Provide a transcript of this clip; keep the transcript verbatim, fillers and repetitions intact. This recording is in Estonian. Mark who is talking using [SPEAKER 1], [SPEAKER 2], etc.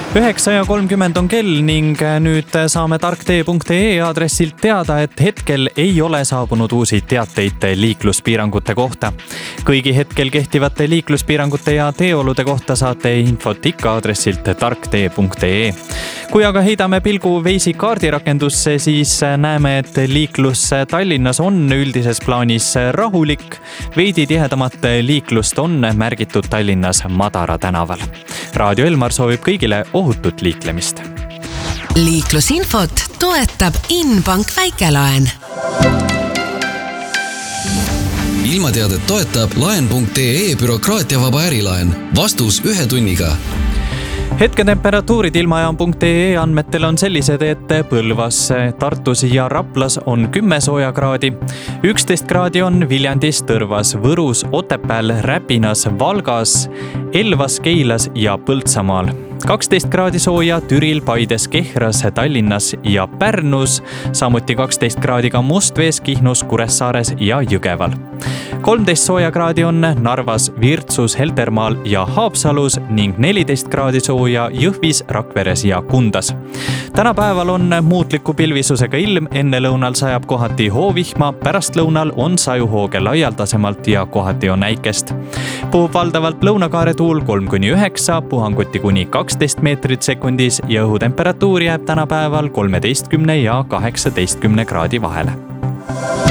[SPEAKER 1] üheksa ja kolmkümmend on kell ning nüüd saame tarktee punkt ee aadressilt teada, et hetkel ei ole saabunud uusi teateid liikluspiirangute kohta. Kõigi hetkel kehtivate liikluspiirangute ja teeolude kohta saate infot ikka aadressilt tarktee punkt ee. Kui aga heidame pilgu Waze'i kaardirakendusse, siis näeme, et liiklus Tallinnas on üldises plaanis rahulik. Veidi tihedamat liiklust on märgitud Tallinnas Madara tänaval. Raadio Elmar soovib kõigile ohutut liiklemist.
[SPEAKER 2] Liiklusinfot toetab Inbank väikelaen.
[SPEAKER 3] Ilmateadet toetab laen punkt ee bürokraatiavaba ärilaen. Vastus ühe tunniga.
[SPEAKER 1] Hetketemperatuurid ilmajaam punkt ee andmetel on sellised, et Põlvas, Tartus ja Raplas on kümme soojakraadi, üksteist kraadi on Viljandis, Tõrvas, Võrus, Otepääl, Räpinas, Valgas, Elvas, Keilas ja Põltsamaal. kaksteist kraadi sooja Türil, Paides, Kehras, Tallinnas ja Pärnus, samuti kaksteist kraadi ka Mustvees, Kihnus, Kuressaares ja Jõgeval. kolmteist sooja kraadi on Narvas, Virtsus, Heltermaal ja Haapsalus ning neliteist kraadi sooja Jõhvis, Rakveres ja Kundas. Tänapäeval on muutliku pilvisusega ilm, enne lõunal sajab kohati hoovihma, pärast lõunal on sajuhooge laialdasemalt ja kohati on äikest. Puhub valdavalt lõunakaare tuul kolm kuni üheksa, puhanguti kuni kaksteist meetrit sekundis ja õhutemperatuur jääb tänapäeval kolmeteistkümne ja kaheksateistkümne kraadi vahele.